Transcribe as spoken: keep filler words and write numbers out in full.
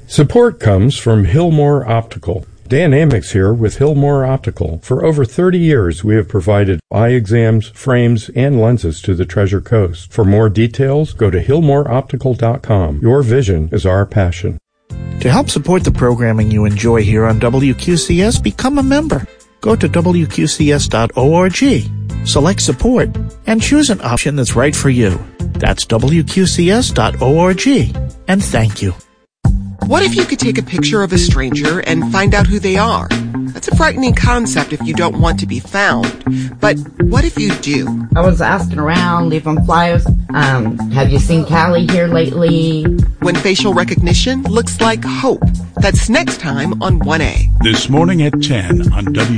Support comes from Hillmore Optical. Dan Amex here with Hillmore Optical. For over thirty years, we have provided eye exams, frames, and lenses to the Treasure Coast. For more details, go to hillmore optical dot com. Your vision is our passion. To help support the programming you enjoy here on W Q C S, become a member. Go to W Q C S dot org, select support, and choose an option that's right for you. That's W Q C S dot org, and thank you. What if you could take a picture of a stranger and find out who they are? That's a frightening concept if you don't want to be found. But what if you do? I was asking around, leaving flyers. Um, have you seen Callie here lately? When facial recognition looks like hope. That's next time on one A. This morning at ten on W